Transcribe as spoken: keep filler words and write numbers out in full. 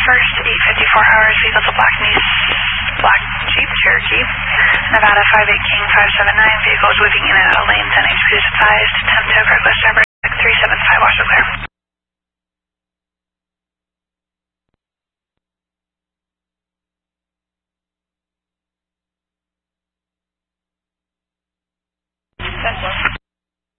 first, eight fifty-four hours, vehicle to Black Niece, Black Jeep Cherokee. Nevada five eight King five seven nine, vehicle is moving in and out of lane